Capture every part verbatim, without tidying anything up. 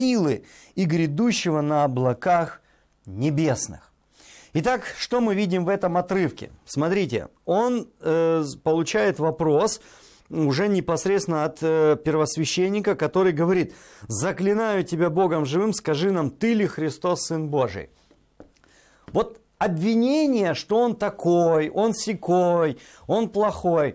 силы и грядущего на облаках небесных. Итак, что мы видим в этом отрывке? Смотрите, он э, получает вопрос уже непосредственно от э, первосвященника, который говорит: «Заклинаю тебя Богом живым, скажи нам, ты ли Христос, Сын Божий?» Вот обвинение, что он такой, он сякой, он плохой,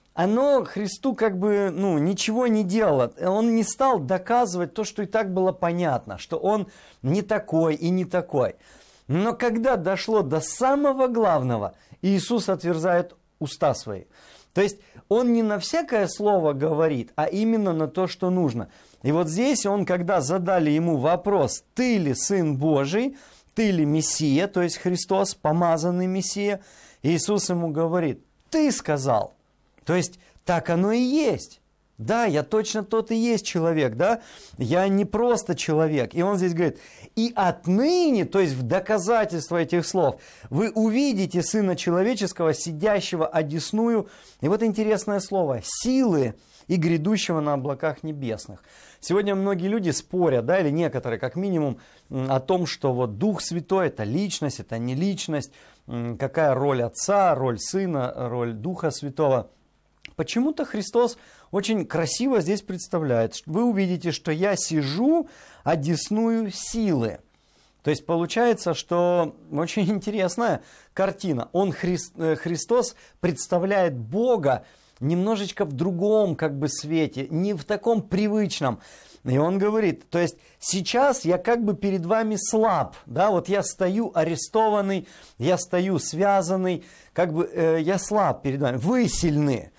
оно Христу как бы ну, ничего не делало. Он не стал доказывать то, что и так было понятно, что он не такой и не такой. Но когда дошло до самого главного, Иисус отверзает уста свои. То есть он не на всякое слово говорит, а именно на то, что нужно. И вот здесь он, когда задали ему вопрос: «Ты ли Сын Божий? Ты ли Мессия?» То есть Христос, помазанный Мессия. Иисус ему говорит: «Ты сказал». То есть так оно и есть. Да, я точно тот и есть человек, да? Я не просто человек. И он здесь говорит: «И отныне», то есть в доказательство этих слов, «вы увидите Сына Человеческого, сидящего одесную». И вот интересное слово: «силы и грядущего на облаках небесных». Сегодня многие люди спорят, да, или некоторые, как минимум, о том, что вот Дух Святой – это личность, это не личность, какая роль Отца, роль Сына, роль Духа Святого. Почему-то Христос очень красиво здесь представляет. Вы увидите, что я сижу одесную силы. То есть получается, что очень интересная картина. Он, Христос, представляет Бога немножечко в другом как бы свете, не в таком привычном. И он говорит, то есть сейчас я как бы перед вами слаб, да, вот я стою арестованный, я стою связанный, как бы э, я слаб перед вами, вы сильны,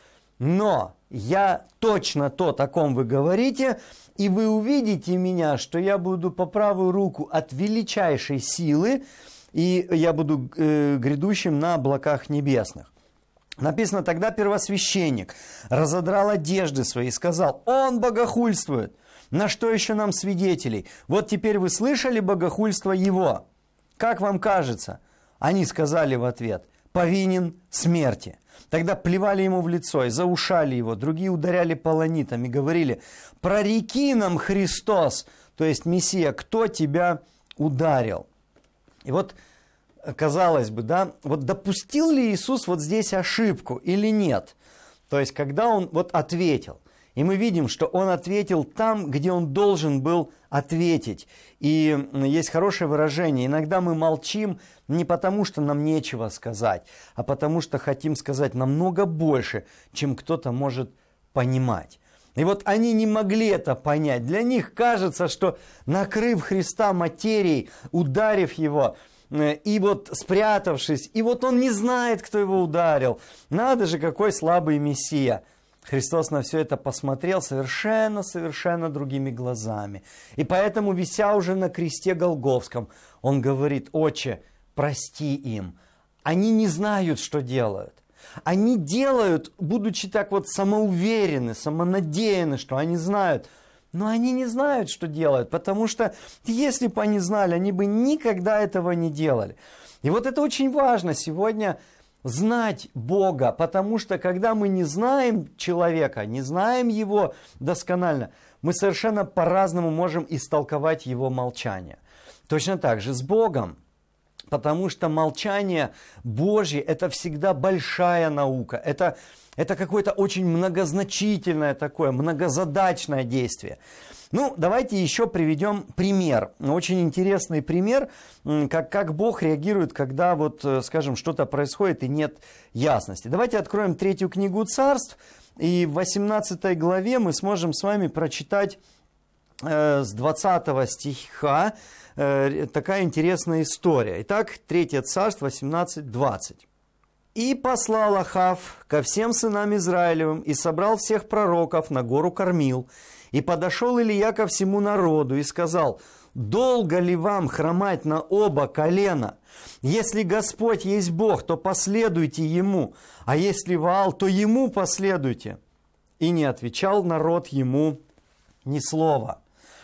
но я точно тот, о ком вы говорите, и вы увидите меня, что я буду по правую руку от величайшей силы, и я буду э, грядущим на облаках небесных. Написано: тогда первосвященник разодрал одежды свои и сказал: «Он богохульствует! На что еще нам свидетелей? Вот теперь вы слышали богохульство его. Как вам кажется?» Они сказали в ответ: «Повинен смерти». Тогда плевали ему в лицо и заушали его, другие ударяли полонитом и говорили: «Прореки нам, Христос», то есть Мессия, «кто тебя ударил?» И вот казалось бы, да, вот допустил ли Иисус вот здесь ошибку или нет? То есть, когда он вот ответил, и мы видим, что он ответил там, где он должен был ответить. И есть хорошее выражение: иногда мы молчим не потому, что нам нечего сказать, а потому что хотим сказать намного больше, чем кто-то может понимать. И вот они не могли это понять. Для них кажется, что накрыв Христа материей, ударив его, и вот спрятавшись, и вот он не знает, кто его ударил. Надо же, какой слабый Мессия. Христос на все это посмотрел совершенно-совершенно другими глазами. И поэтому, вися уже на кресте Голгофском, он говорит: «Отче, прости им. Они не знают, что делают». Они делают, будучи так вот самоуверены, самонадеяны, что они знают. Но они не знают, что делают, потому что если бы они знали, они бы никогда этого не делали. И вот это очень важно сегодня знать Бога, потому что когда мы не знаем человека, не знаем его досконально, мы совершенно по-разному можем истолковать его молчание. Точно так же с Богом. Потому что молчание Божье – это всегда большая наука, это, это какое-то очень многозначительное такое, многозадачное действие. Ну, давайте еще приведем пример, очень интересный пример, как, как Бог реагирует, когда, вот, скажем, что-то происходит и нет ясности. Давайте откроем третью книгу Царств, и в восемнадцатой главе мы сможем с вами прочитать э, с двадцатого стиха, такая интересная история. Итак, третье царство, восемнадцать двадцать. «И послал Ахав ко всем сынам Израилевым, и собрал всех пророков на гору Кормил. И подошел Илия ко всему народу, и сказал: долго ли вам хромать на оба колена? Если Господь есть Бог, то последуйте Ему, а если Ваал, то Ему последуйте». И не отвечал народ ему ни слова.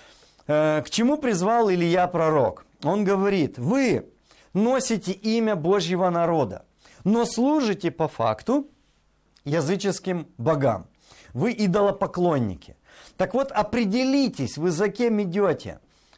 К чему призвал Илия пророк? Он говорит: вы носите имя Божьего народа, но служите по факту языческим богам. Вы идолопоклонники. Так вот, определитесь, вы за кем идете.